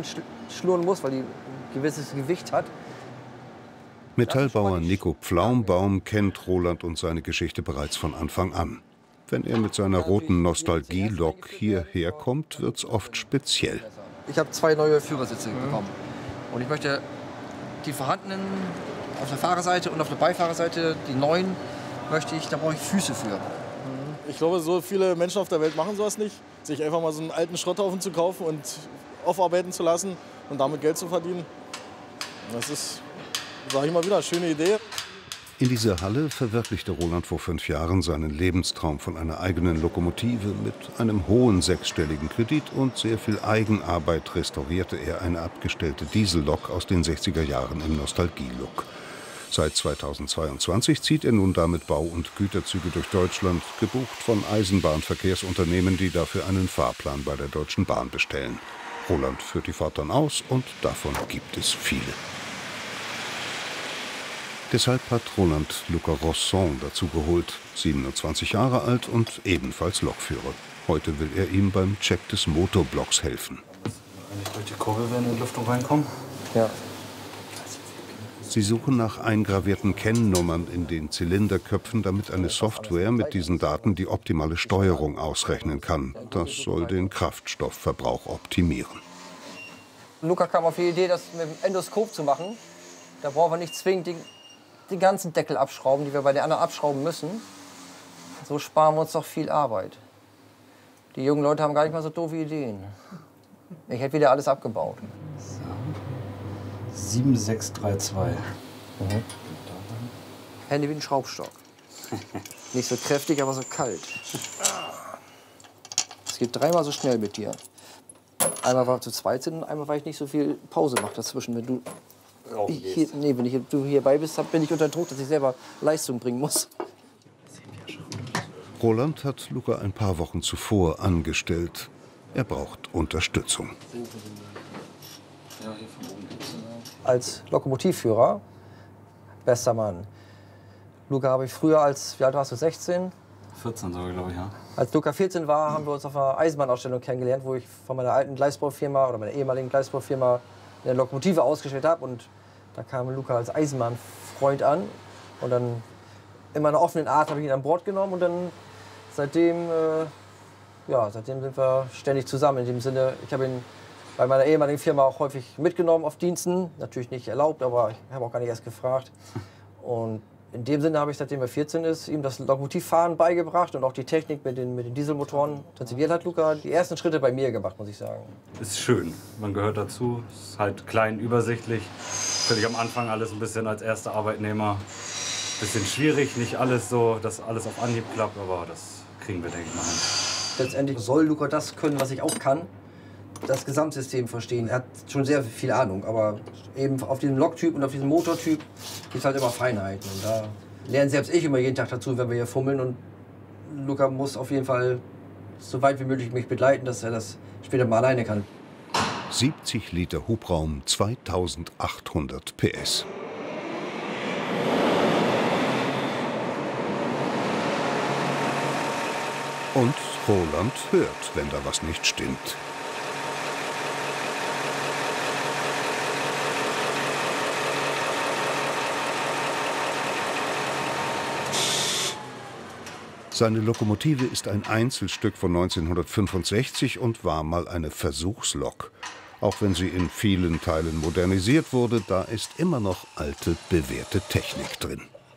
schnurren muss, weil die ein gewisses Gewicht hat. Metallbauer Nico Pflaumbaum kennt Roland und seine Geschichte bereits von Anfang an. Wenn er mit seiner roten Nostalgie-Lok hierher kommt, wird's oft speziell. Ich habe 2 neue Führersitze bekommen. Und ich möchte die vorhandenen auf der Fahrerseite und auf der Beifahrerseite, die neuen, da brauche ich Füße für. Ich glaube, so viele Menschen auf der Welt machen sowas nicht. Sich einfach mal so einen alten Schrotthaufen zu kaufen und aufarbeiten zu lassen und damit Geld zu verdienen. Das ist, sage ich mal wieder, eine schöne Idee. In dieser Halle verwirklichte Roland vor 5 Jahren seinen Lebenstraum von einer eigenen Lokomotive. Mit einem hohen 6-stelligen Kredit und sehr viel Eigenarbeit restaurierte er eine abgestellte Diesellok aus den 60er Jahren im Nostalgie-Look. Seit 2022 zieht er nun damit Bau- und Güterzüge durch Deutschland, gebucht von Eisenbahnverkehrsunternehmen, die dafür einen Fahrplan bei der Deutschen Bahn bestellen. Roland führt die Fahrt dann aus und davon gibt es viele. Deshalb hat Roland Luca Rosson dazu geholt, 27 Jahre alt und ebenfalls Lokführer. Heute will er ihm beim Check des Motorblocks helfen. Wenn ich durch die Kurbel in die Lüftung reinkomme? Ja. Sie suchen nach eingravierten Kennnummern in den Zylinderköpfen, damit eine Software mit diesen Daten die optimale Steuerung ausrechnen kann. Das soll den Kraftstoffverbrauch optimieren. Luca kam auf die Idee, das mit dem Endoskop zu machen. Da brauchen wir nicht zwingend die ganzen Deckel abschrauben, die wir bei den anderen abschrauben müssen. So sparen wir uns doch viel Arbeit. Die jungen Leute haben gar nicht mal so doofe Ideen. Ich hätte wieder alles abgebaut. So. 7632. Hände wie ein Schraubstock. Nicht so kräftig, aber so kalt. Es geht 3-mal so schnell mit dir. Einmal, weil wir zu zweit sind und einmal, weil ich nicht so viel Pause mache dazwischen. Wenn du wenn du hierbei bist, bin ich unter Druck, dass ich selber Leistung bringen muss. Roland hat Luca ein paar Wochen zuvor angestellt. Er braucht Unterstützung. Als Lokomotivführer, bester Mann. Luca habe ich früher wie alt warst du, 16? 14 sogar, glaube ich, ja. Als Luca 14 war, haben wir uns auf einer Eisenbahnausstellung kennengelernt, wo ich von meiner alten Gleisbaufirma oder meiner ehemaligen Gleisbaufirma eine Lokomotive ausgestellt habe. Und da kam Luca als Eisenbahnfreund an. Und dann in meiner offenen Art habe ich ihn an Bord genommen. Und dann seitdem sind wir ständig zusammen. In dem Sinne, ich habe ihn bei meiner ehemaligen Firma auch häufig mitgenommen auf Diensten. Natürlich nicht erlaubt, aber ich habe auch gar nicht erst gefragt. Und in dem Sinne habe ich, seitdem er 14 ist, ihm das Lokomotivfahren beigebracht und auch die Technik mit den Dieselmotoren. Prinzipiell hat Luca die ersten Schritte bei mir gemacht, muss ich sagen. Ist schön, man gehört dazu, ist halt klein, übersichtlich. Natürlich am Anfang alles ein bisschen als erster Arbeitnehmer. Bisschen schwierig, nicht alles so, dass alles auf Anhieb klappt, aber das kriegen wir, denke ich mal, hin. Letztendlich soll Luca das können, was ich auch kann. Das Gesamtsystem verstehen. Er hat schon sehr viel Ahnung, aber eben auf diesem Loktyp und auf diesem Motortyp gibt es halt immer Feinheiten. Und da lerne selbst ich immer jeden Tag dazu, wenn wir hier fummeln. Und Luca muss auf jeden Fall so weit wie möglich mich begleiten, dass er das später mal alleine kann. 70 Liter Hubraum, 2800 PS. Und Roland hört, wenn da was nicht stimmt. Seine Lokomotive ist ein Einzelstück von 1965 und war mal eine Versuchslok. Auch wenn sie in vielen Teilen modernisiert wurde, da ist immer noch alte, bewährte Technik drin.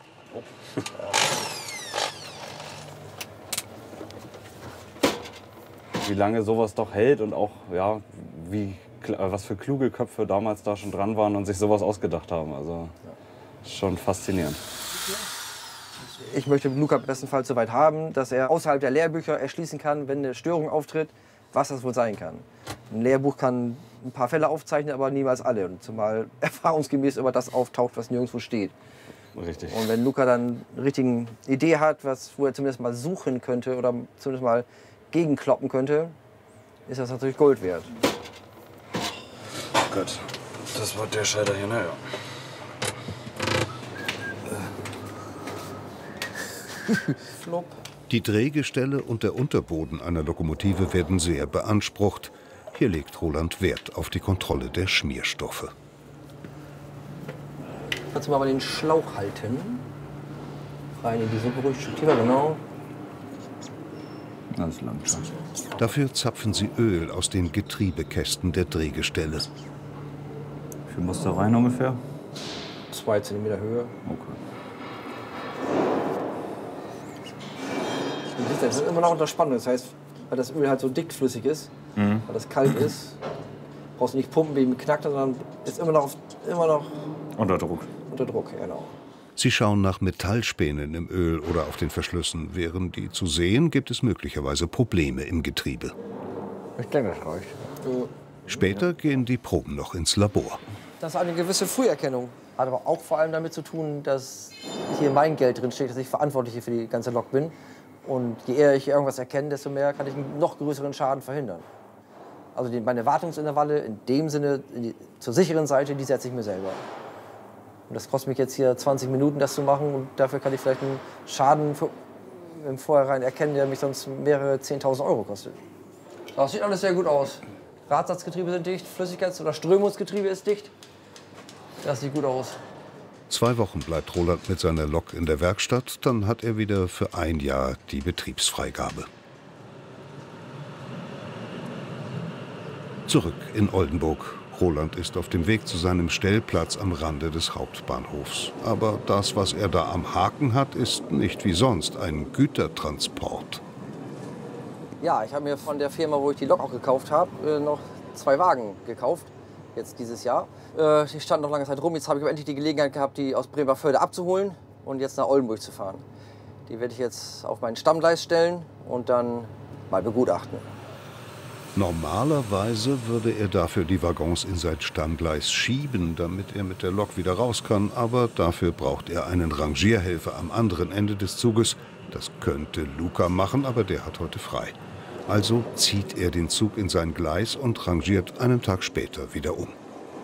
Wie lange sowas doch hält und auch, ja, was für kluge Köpfe damals da schon dran waren und sich sowas ausgedacht haben. Also schon faszinierend. Ich möchte Luca bestenfalls so weit haben, dass er außerhalb der Lehrbücher erschließen kann, wenn eine Störung auftritt, was das wohl sein kann. Ein Lehrbuch kann ein paar Fälle aufzeichnen, aber niemals alle. Und zumal erfahrungsgemäß immer das auftaucht, was nirgendwo steht. Richtig. Und wenn Luca dann eine richtige Idee hat, wo er zumindest mal suchen könnte oder zumindest mal gegenkloppen könnte, ist das natürlich Gold wert. Oh Gott, das war der Schalter hier, naja. Flop. Die Drehgestelle und der Unterboden einer Lokomotive werden sehr beansprucht. Hier legt Roland Wert auf die Kontrolle der Schmierstoffe. Kannst du mal den Schlauch halten? Rein in die Suppe ruhig, tiefer, genau. Ganz langsam. Dafür zapfen sie Öl aus den Getriebekästen der Drehgestelle. Wie viel muss da rein ungefähr? 2 cm Höhe. Okay. Das ist immer noch unter Spannung. Das heißt, weil das Öl halt so dickflüssig ist, weil das kalt ist, brauchst du nicht pumpen wie im Knackter, sondern ist immer noch Unter Druck. unter Druck. Genau. Sie schauen nach Metallspänen im Öl oder auf den Verschlüssen. Wären die zu sehen, gibt es möglicherweise Probleme im Getriebe. Ich denke, das reicht. Später gehen die Proben noch ins Labor. Das ist eine gewisse Früherkennung. Hat aber auch vor allem damit zu tun, dass hier mein Geld drin steht, dass ich verantwortlich hier für die ganze Lok bin. Und je eher ich irgendwas erkenne, desto mehr kann ich einen noch größeren Schaden verhindern. Also meine Wartungsintervalle in dem Sinne, zur sicheren Seite, die setze ich mir selber. Und das kostet mich jetzt hier 20 Minuten, das zu machen. Und dafür kann ich vielleicht einen Schaden im Vorhinein erkennen, der mich sonst mehrere 10.000 € kostet. Das sieht alles sehr gut aus. Radsatzgetriebe sind dicht, Flüssigkeits- oder Strömungsgetriebe ist dicht. Das sieht gut aus. 2 Wochen bleibt Roland mit seiner Lok in der Werkstatt. Dann hat er wieder für 1 Jahr die Betriebsfreigabe. Zurück in Oldenburg. Roland ist auf dem Weg zu seinem Stellplatz am Rande des Hauptbahnhofs. Aber das, was er da am Haken hat, ist nicht wie sonst ein Gütertransport. Ja, ich habe mir von der Firma, wo ich die Lok auch gekauft habe, noch 2 Wagen gekauft, jetzt dieses Jahr. Die standen noch lange Zeit rum. Jetzt habe ich aber endlich die Gelegenheit gehabt, die aus Bremervörde abzuholen und jetzt nach Oldenburg zu fahren. Die werde ich jetzt auf mein Stammgleis stellen und dann mal begutachten. Normalerweise würde er dafür die Waggons in sein Stammgleis schieben, damit er mit der Lok wieder raus kann. Aber dafür braucht er einen Rangierhelfer am anderen Ende des Zuges. Das könnte Luca machen, aber der hat heute frei. Also zieht er den Zug in sein Gleis und rangiert einen Tag später wieder um.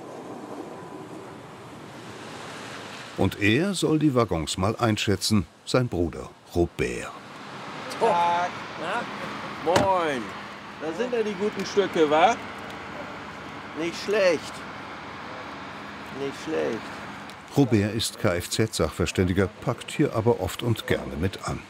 Und er soll die Waggons mal einschätzen, sein Bruder Robert. Tag. Moin. Da sind ja die guten Stücke, wa? Nicht schlecht. Nicht schlecht. Robert ist Kfz-Sachverständiger, packt hier aber oft und gerne mit an.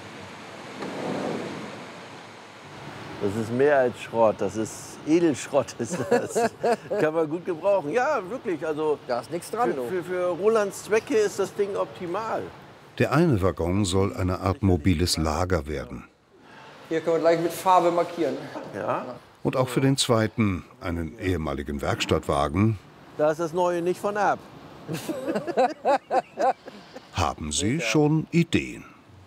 Das ist mehr als Schrott, das ist Edelschrott. Ist das. Kann man gut gebrauchen. Ja, wirklich. Also Da ist nichts dran. für Rolands Zwecke ist das Ding optimal. Der eine Waggon soll eine Art mobiles Lager werden. Hier können wir gleich mit Farbe markieren. Ja, Und auch für den zweiten, einen ehemaligen Werkstattwagen, da ist das Neue nicht von ab. haben sie schon Ideen.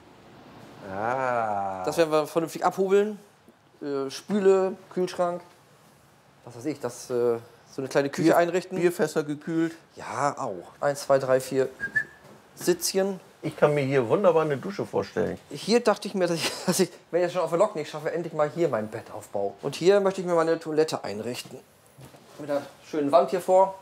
Das werden wir vernünftig abhobeln. Spüle, Kühlschrank. Was weiß ich, so eine kleine Küche einrichten. Bierfässer gekühlt. Ja, auch. 1, 2, 3, 4 Sitzchen. Ich kann mir hier wunderbar eine Dusche vorstellen. Hier dachte ich mir, dass ich, wenn ich es schon auf der Lok nicht schaffe, endlich mal hier mein Bett aufbaue. Und hier möchte ich mir meine Toilette einrichten. Mit einer schönen Wand hier vor.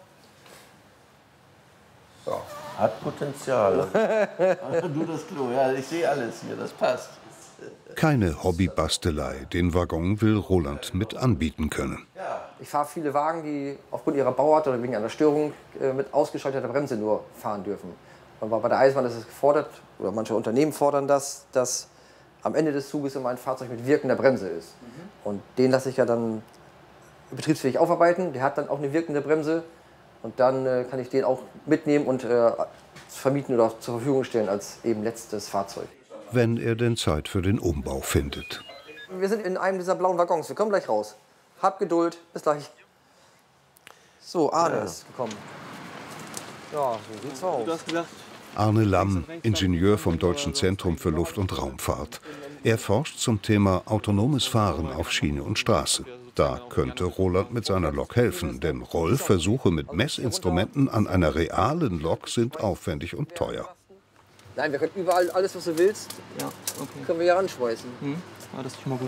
Ja. Hat Potenzial. Du das Klo, ja, ich sehe alles hier, das passt. Keine Hobbybastelei, den Waggon will Roland mit anbieten können. Ich fahre viele Wagen, die aufgrund ihrer Bauart oder wegen einer Störung mit ausgeschalteter Bremse nur fahren dürfen. Aber bei der Eisenbahn ist es gefordert, oder manche Unternehmen fordern das, dass am Ende des Zuges immer ein Fahrzeug mit wirkender Bremse ist. Und den lasse ich ja dann betriebsfähig aufarbeiten. Der hat dann auch eine wirkende Bremse. Und dann kann ich den auch mitnehmen und vermieten oder zur Verfügung stellen als eben letztes Fahrzeug. Wenn er denn Zeit für den Umbau findet. Wir sind in einem dieser blauen Waggons. Wir kommen gleich raus. Hab Geduld. Bis gleich. So, Arne ist gekommen. Ja, so sieht's aus. Arne Lamm, Ingenieur vom Deutschen Zentrum für Luft- und Raumfahrt. Er forscht zum Thema autonomes Fahren auf Schiene und Straße. Da könnte Roland mit seiner Lok helfen, denn Rollversuche mit Messinstrumenten an einer realen Lok sind aufwendig und teuer. Nein, wir können überall alles, was du willst, können wir hier anschmeißen. Das ist schon mal gut.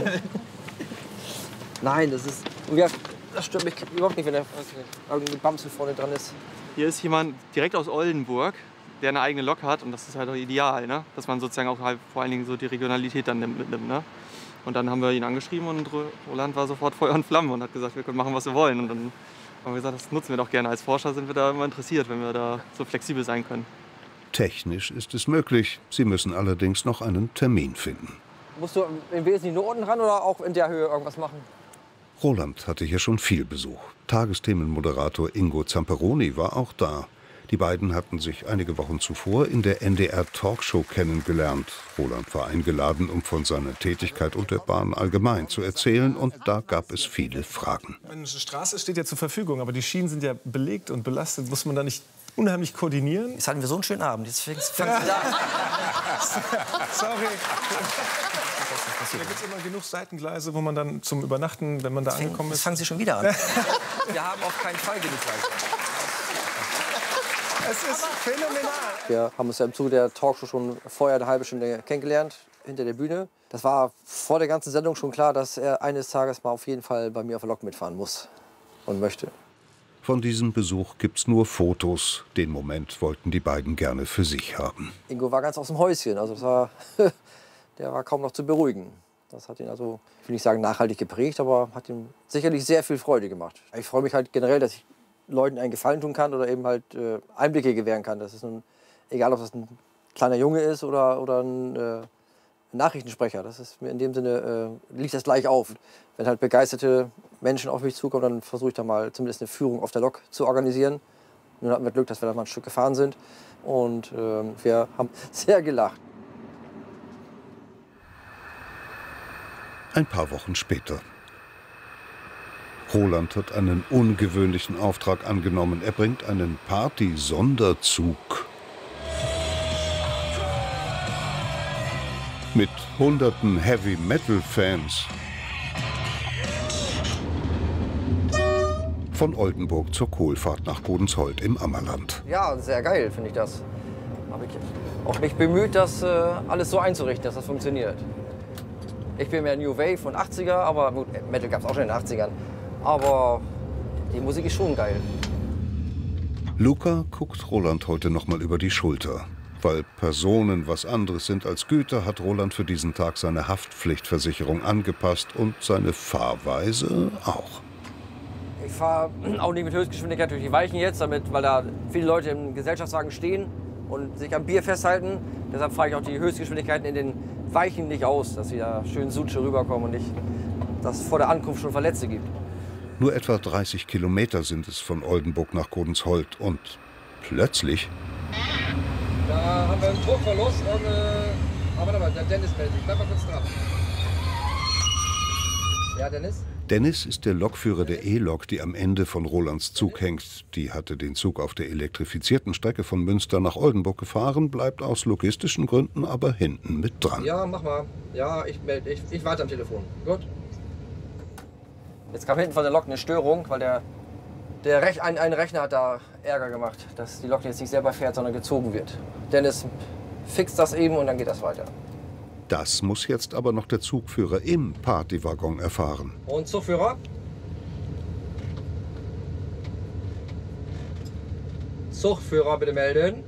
Nein, das stört mich überhaupt nicht, wenn da irgendein Bamsel vorne dran ist. Hier ist jemand direkt aus Oldenburg, der eine eigene Lok hat und das ist halt auch ideal, ne? Dass man sozusagen auch halt vor allen Dingen so die Regionalität dann mitnimmt. Ne? Und dann haben wir ihn angeschrieben und Roland war sofort Feuer und Flamme und hat gesagt, wir können machen, was wir wollen. Und dann haben wir gesagt, das nutzen wir doch gerne. Als Forscher sind wir da immer interessiert, wenn wir da so flexibel sein können. Technisch ist es möglich. Sie müssen allerdings noch einen Termin finden. Musst du im Wesentlichen nur unten ran oder auch in der Höhe irgendwas machen? Roland hatte hier schon viel Besuch. Tagesthemenmoderator Ingo Zamperoni war auch da. Die beiden hatten sich einige Wochen zuvor in der NDR-Talkshow kennengelernt. Roland war eingeladen, um von seiner Tätigkeit und der Bahn allgemein zu erzählen. Und da gab es viele Fragen. Eine Straße steht ja zur Verfügung, aber die Schienen sind ja belegt und belastet. Muss man da nicht unheimlich koordinieren? Jetzt hatten wir so einen schönen Abend. Jetzt fängt es an. Sorry. Da gibt es immer genug Seitengleise, wo man dann zum Übernachten, wenn man da angekommen ist... Jetzt fangen Sie schon wieder an. Wir haben auf keinen Fall genug Gleise. Es ist phänomenal. Wir haben uns ja im Zuge der Talkshow schon vorher eine halbe Stunde kennengelernt, hinter der Bühne. Das war vor der ganzen Sendung schon klar, dass er eines Tages mal auf jeden Fall bei mir auf der Lok mitfahren muss und möchte. Von diesem Besuch gibt's nur Fotos. Den Moment wollten die beiden gerne für sich haben. Ingo war ganz aus dem Häuschen. Also das war, der war kaum noch zu beruhigen. Das hat ihn also, ich will nicht sagen nachhaltig geprägt, aber hat ihm sicherlich sehr viel Freude gemacht. Ich freue mich halt generell, dass ich Leuten einen Gefallen tun kann oder eben halt Einblicke gewähren kann. Das ist nun, egal, ob das ein kleiner Junge ist oder ein Nachrichtensprecher. Das ist mir in dem Sinne, liegt das gleich auf. Wenn halt begeisterte Menschen auf mich zukommen, dann versuche ich da mal zumindest eine Führung auf der Lok zu organisieren. Nun hatten wir Glück, dass wir da mal ein Stück gefahren sind. Und wir haben sehr gelacht. Ein paar Wochen später. Roland hat einen ungewöhnlichen Auftrag angenommen. Er bringt einen Party-Sonderzug. Mit hunderten Heavy-Metal-Fans. Von Oldenburg zur Kohlfahrt nach Godensholt im Ammerland. Ja, sehr geil finde ich das. Habe ich auch mich bemüht, das alles so einzurichten, dass das funktioniert. Ich bin mehr New Wave und 80er, aber gut, Metal gab es auch schon in den 80ern. Aber die Musik ist schon geil. Luca guckt Roland heute noch mal über die Schulter. Weil Personen was anderes sind als Güter, hat Roland für diesen Tag seine Haftpflichtversicherung angepasst und seine Fahrweise auch. Ich fahre auch nicht mit Höchstgeschwindigkeit durch die Weichen jetzt, weil da viele Leute im Gesellschaftswagen stehen und sich am Bier festhalten. Deshalb fahre ich auch die Höchstgeschwindigkeiten in den Weichen nicht aus, dass sie da schön Sutsche rüberkommen und nicht, dass es vor der Ankunft schon Verletzte gibt. Nur etwa 30 Kilometer sind es von Oldenburg nach Godensholt und plötzlich... Da haben wir einen Druckverlust und... Aber warte mal, der Dennis meldet sich. Bleib mal kurz dran. Ja, Dennis? Dennis ist der Lokführer der E-Lok, die am Ende von Rolands Zug hängt. Die hatte den Zug auf der elektrifizierten Strecke von Münster nach Oldenburg gefahren, bleibt aus logistischen Gründen aber hinten mit dran. Ja, mach mal. Ja, ich warte am Telefon. Gut. Jetzt kam hinten von der Lok eine Störung, weil ein Rechner hat da Ärger gemacht, dass die Lok jetzt nicht selber fährt, sondern gezogen wird. Dennis fixt das eben und dann geht das weiter. Das muss jetzt aber noch der Zugführer im Partywaggon erfahren. Und Zugführer? Zugführer, bitte melden.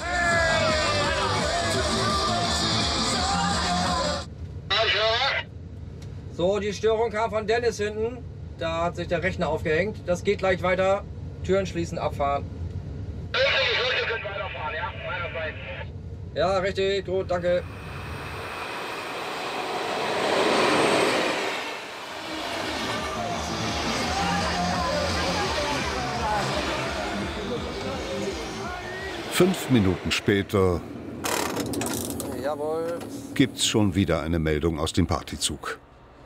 So, die Störung kam von Dennis hinten. Da hat sich der Rechner aufgehängt. Das geht gleich weiter. Türen schließen, abfahren. Wir können weiterfahren, ja? Meinerseits. Ja, richtig, gut, danke. Fünf Minuten später Jawohl. gibt's schon wieder eine Meldung aus dem Partyzug.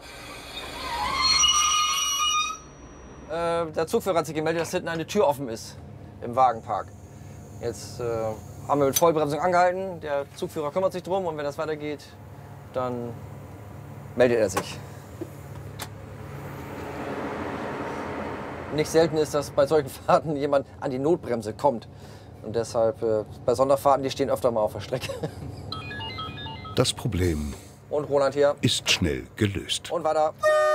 Der Zugführer hat sich gemeldet, dass hinten eine Tür offen ist im Wagenpark. Jetzt haben wir mit Vollbremsung angehalten. Der Zugführer kümmert sich drum und wenn das weitergeht, dann meldet er sich. Nicht selten ist, dass bei solchen Fahrten jemand an die Notbremse kommt. Und deshalb bei Sonderfahrten, die stehen öfter mal auf der Strecke. Das Problem Und Roland hier. ist schnell gelöst. Und weiter.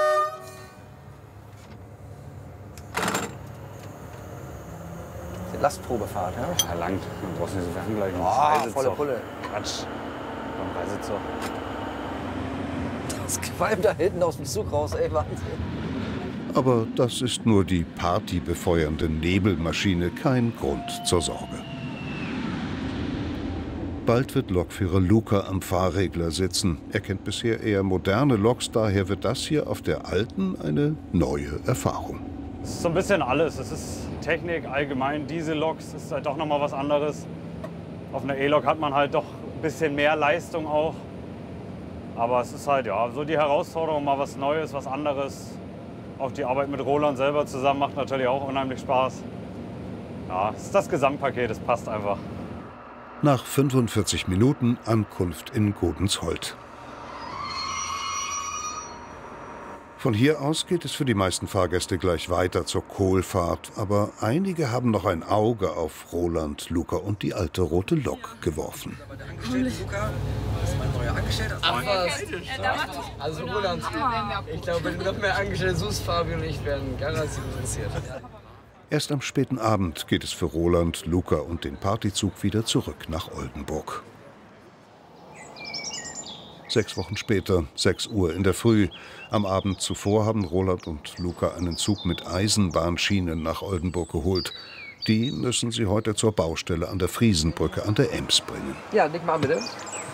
Die Lastprobefahrt, ja? Ja, langt. Man braucht nicht so viel angleichen. Oh, volle Pulle. Quatsch. Beim Reisezug. Das qualmt da hinten aus dem Zug raus, ey, Wahnsinn. Aber das ist nur die partybefeuernde Nebelmaschine, kein Grund zur Sorge. Bald wird Lokführer Luca am Fahrregler sitzen. Er kennt bisher eher moderne Loks, daher wird das hier auf der alten eine neue Erfahrung. Es ist so ein bisschen alles. Es ist Technik allgemein. Diesel-Loks ist halt doch noch mal was anderes. Auf einer E-Lok hat man halt doch ein bisschen mehr Leistung auch. Aber es ist halt ja so die Herausforderung, mal was Neues, was anderes. Auch die Arbeit mit Roland selber zusammen macht natürlich auch unheimlich Spaß. Ja, es ist das Gesamtpaket, es passt einfach. Nach 45 Minuten Ankunft in Godensholt. Von hier aus geht es für die meisten Fahrgäste gleich weiter zur Kohlfahrt. Aber einige haben noch ein Auge auf Roland, Luca und die alte rote Lok geworfen. Der Angestellte Luca, das ist mein neuer Angestellter. Ach was? Also Roland, ich glaube, wenn du noch mehr Angestellte suchst, Fabio und ich werden garantiert interessiert. Erst am späten Abend geht es für Roland, Luca und den Partyzug wieder zurück nach Oldenburg. 6 Wochen später, 6 Uhr in der Früh. Am Abend zuvor haben Roland und Luca einen Zug mit Eisenbahnschienen nach Oldenburg geholt. Die müssen sie heute zur Baustelle an der Friesenbrücke an der Ems bringen. Ja, leg mal an, bitte.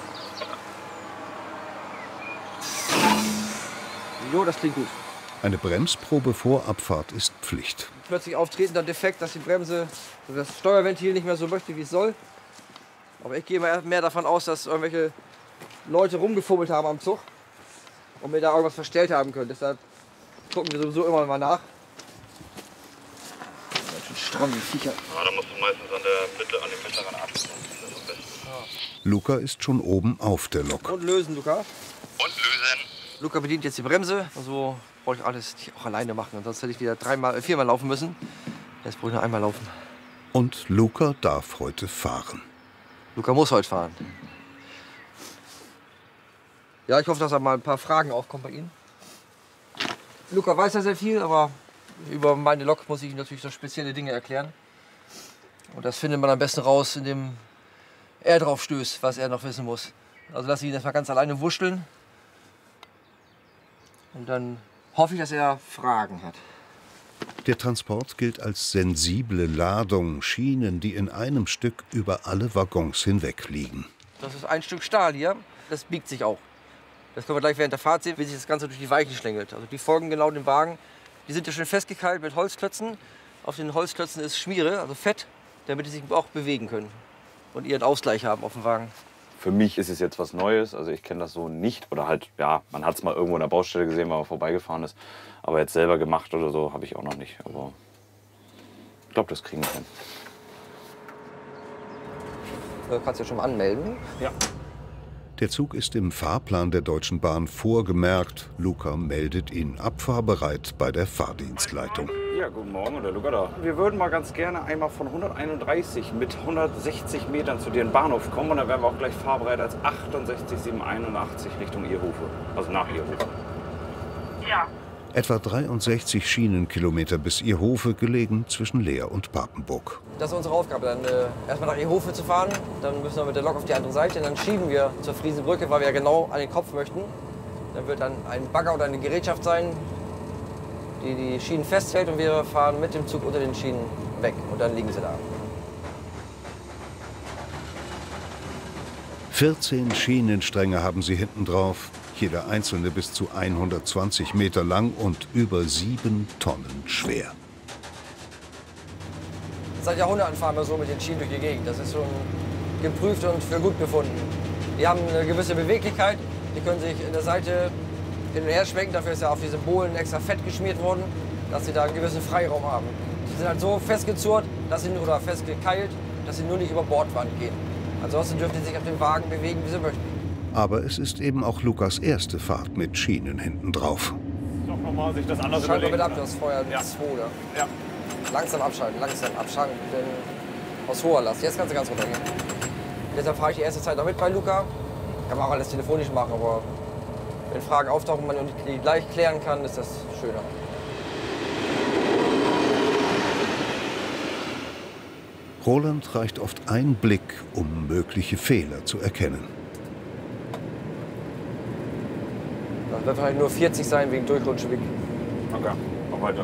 Jo, das klingt gut. Eine Bremsprobe vor Abfahrt ist Pflicht. Plötzlich auftretender Defekt, dass die Bremse, das Steuerventil nicht mehr so möchte, wie es soll. Aber ich gehe mehr davon aus, dass irgendwelche Leute rumgefummelt haben am Zug und mir da irgendwas verstellt haben können. Deshalb gucken wir sowieso immer mal nach. Ganz schön stramm, die Viecher. Ja, da musst du meistens an den mittleren Achsen. Luca ist schon oben auf der Lok. Und lösen, Luca. Und lösen. Luca bedient jetzt die Bremse. Also brauche ich alles auch alleine machen. Ansonsten hätte ich wieder 4-mal laufen müssen. Jetzt brauche ich nur einmal laufen. Und Luca darf heute fahren. Luca muss heute fahren. Ja, ich hoffe, dass da mal ein paar Fragen aufkommen bei Ihnen. Luca weiß ja sehr viel, aber über meine Lok muss ich ihm natürlich so spezielle Dinge erklären. Und das findet man am besten raus, indem er drauf stößt, was er noch wissen muss. Also lasse ich ihn erstmal ganz alleine wuscheln. Und dann hoffe ich, dass er Fragen hat. Der Transport gilt als sensible Ladung, Schienen, die in einem Stück über alle Waggons hinweg liegen. Das ist ein Stück Stahl hier, das biegt sich auch. Das können wir gleich während der Fahrt sehen, wie sich das Ganze durch die Weichen schlängelt. Also die folgen genau dem Wagen. Die sind ja schön festgekeilt mit Holzklötzen. Auf den Holzklötzen ist Schmiere, also Fett, damit die sich auch bewegen können und ihren Ausgleich haben auf dem Wagen. Für mich ist es jetzt was Neues, also ich kenne das so nicht. Oder halt, ja, man hat es mal irgendwo in der Baustelle gesehen, weil man vorbeigefahren ist. Aber jetzt selber gemacht oder so habe ich auch noch nicht. Aber ich glaube, das kriegen wir hin. Du kannst ja schon mal anmelden. Ja. Der Zug ist im Fahrplan der Deutschen Bahn vorgemerkt. Luca meldet ihn abfahrbereit bei der Fahrdienstleitung. Ja, guten Morgen, der Luca da. Wir würden mal ganz gerne einmal von 131 mit 160 Metern zu dir in den Bahnhof kommen. Und dann wären wir auch gleich fahrbereit als 68781 Richtung Ierhofe. Also nach Ierhofe. Ja. Etwa 63 Schienenkilometer bis Ierhofe, gelegen zwischen Leer und Papenburg. Das ist unsere Aufgabe, dann erstmal nach Ierhofe zu fahren. Dann müssen wir mit der Lok auf die andere Seite. Und dann schieben wir zur Friesenbrücke, weil wir ja genau an den Kopf möchten. Dann wird dann ein Bagger oder eine Gerätschaft sein, die die Schienen festhält. Und wir fahren mit dem Zug unter den Schienen weg. Und dann liegen sie da. 14 Schienenstränge haben sie hinten drauf. Jeder einzelne bis zu 120 Meter lang und über 7 Tonnen schwer. Seit Jahrhunderten fahren wir so mit den Schienen durch die Gegend. Das ist schon geprüft und für gut befunden. Die haben eine gewisse Beweglichkeit. Die können sich in der Seite hin und her schwenken. Dafür ist ja auf diesen Bohlen extra Fett geschmiert worden, dass sie da einen gewissen Freiraum haben. Die sind halt so festgezurrt oder festgekeilt, dass sie nur nicht über Bordwand gehen. Ansonsten dürfen sie sich auf dem Wagen bewegen, wie sie möchten. Aber es ist eben auch Lukas erste Fahrt mit Schienen hinten drauf. Doch nochmal sich das anders Schalten wir überlegen. mit ab, das Feuer Ja. 2, oder? Ja. Langsam abschalten, denn aus hoher Last. Jetzt kannst du ganz runtergehen. Deshalb fahre ich die erste Zeit noch mit bei Luca. Kann man auch alles telefonisch machen, aber wenn Fragen auftauchen, man die gleich klären kann, ist das schöner. Roland reicht oft ein Blick, um mögliche Fehler zu erkennen. Das wird vielleicht nur 40 sein wegen Durchrutschweg. Okay, mach weiter.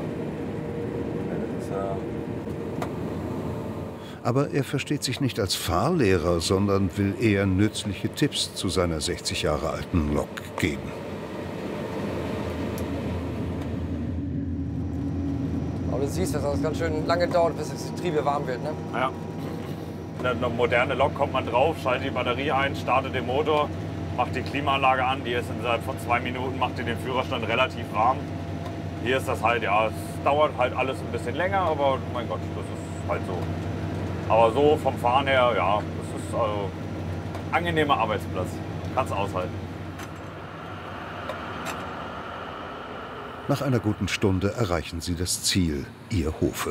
Aber er versteht sich nicht als Fahrlehrer, sondern will eher nützliche Tipps zu seiner 60 Jahre alten Lok geben. Aber du siehst, dass das ganz schön lange dauert, bis das Getriebe warm wird, ne? Ja. Eine moderne Lok kommt man drauf, schaltet die Batterie ein, startet den Motor, macht die Klimaanlage an, die ist innerhalb von 2 Minuten, macht den Führerstand relativ warm. Hier ist das halt, ja, es dauert halt alles ein bisschen länger, aber mein Gott, das ist halt so. Aber so vom Fahren her, ja, das ist also angenehmer Arbeitsplatz, kannst aushalten. Nach einer guten Stunde erreichen sie das Ziel, Ierhofe.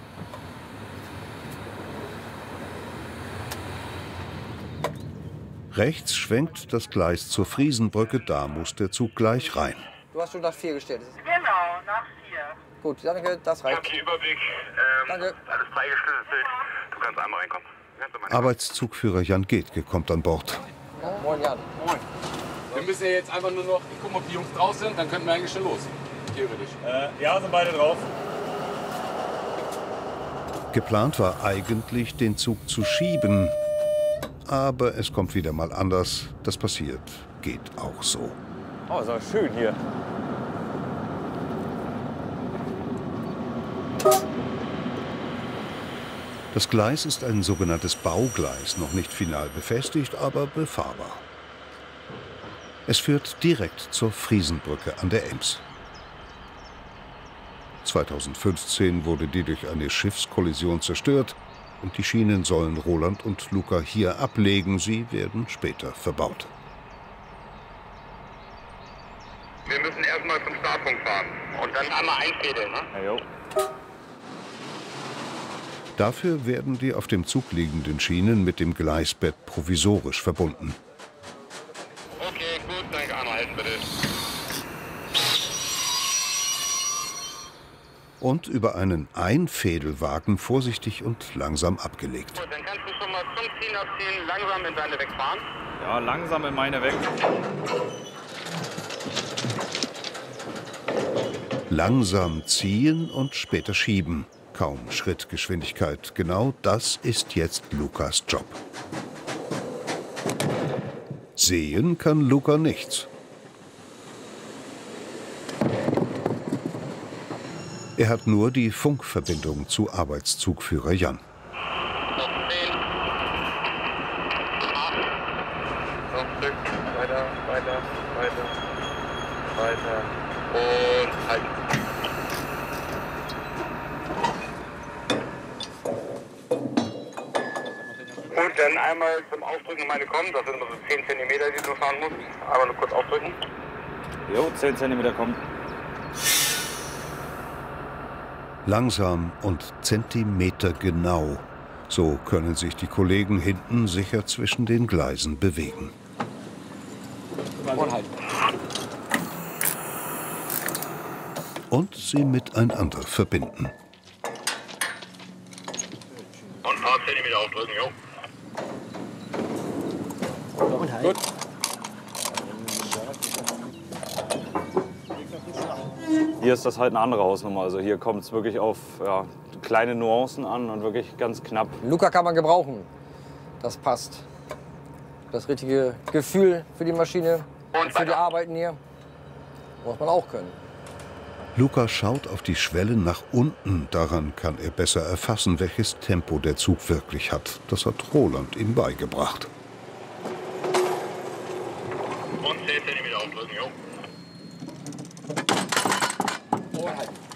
Rechts schwenkt das Gleis zur Friesenbrücke, da muss der Zug gleich rein. Du hast schon nach 4 gestellt. Genau, nach 4. Gut, danke, das reicht. Okay, Überblick. Danke. Alles freigeschlüsselt. Du kannst einmal reinkommen. Arbeitszugführer Jan Gethke kommt an Bord. Moin, Jan. Moin. Wir müssen ja jetzt einfach nur noch, ich gucke mal, ob die Jungs draus sind, dann könnten wir eigentlich schon los. Theoretisch. Ja, sind beide drauf. Geplant war eigentlich, den Zug zu schieben. Aber es kommt wieder mal anders. Das passiert, geht auch so. Oh, ist aber schön hier. Das Gleis ist ein sogenanntes Baugleis, noch nicht final befestigt, aber befahrbar. Es führt direkt zur Friesenbrücke an der Ems. 2015 wurde die durch eine Schiffskollision zerstört und die Schienen sollen Roland und Luca hier ablegen. Sie werden später verbaut. Wir müssen erstmal zum Startpunkt fahren und dann einmal einfädeln, ne? Ja, jo. Dafür werden die auf dem Zug liegenden Schienen mit dem Gleisbett provisorisch verbunden. Okay, gut, danke. Einmal halten bitte. Und über einen Einfädelwagen vorsichtig und langsam abgelegt. Gut, dann kannst du schon mal zum Ziehen abziehen, langsam in deine wegfahren. Ja, langsam in meine weg. Langsam ziehen und später schieben. Kaum Schrittgeschwindigkeit. Genau das ist jetzt Lukas Job. Sehen kann Luca nichts. Er hat nur die Funkverbindung zu Arbeitszugführer Jan. Noch 10. 8. Noch Stück. Weiter, weiter, weiter, weiter. Und halten. Gut, dann einmal zum Aufdrücken meine kommen. Das sind nur so 10 cm, die du fahren musst. Aber nur kurz aufdrücken. Jo, 10 cm kommen. Langsam und zentimetergenau. So können sich die Kollegen hinten sicher zwischen den Gleisen bewegen. Und sie miteinander verbinden. Und ein paar Zentimeter aufdrücken, jo. Gut. Hier ist das halt eine andere Hausnummer. Also hier kommt es wirklich auf kleine Nuancen an und wirklich ganz knapp. Luca kann man gebrauchen. Das passt. Das richtige Gefühl für die Maschine und für die Arbeiten hier muss man auch können. Luca schaut auf die Schwelle nach unten. Daran kann er besser erfassen, welches Tempo der Zug wirklich hat. Das hat Roland ihm beigebracht. Und 10 cm aufdrücken, jo. Und halten.